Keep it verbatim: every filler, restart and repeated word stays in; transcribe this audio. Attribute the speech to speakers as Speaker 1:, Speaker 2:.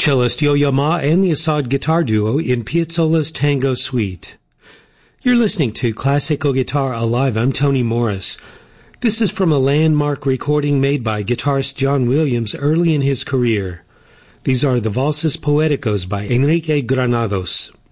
Speaker 1: cellist Yo-Yo Ma and the Assad Guitar Duo in Piazzolla's Tango Suite. You're listening to Classical Guitar Alive. I'm Tony Morris. This is from a landmark recording made by guitarist John Williams early in his career. These are the Valses Poeticos by Enrique Granados.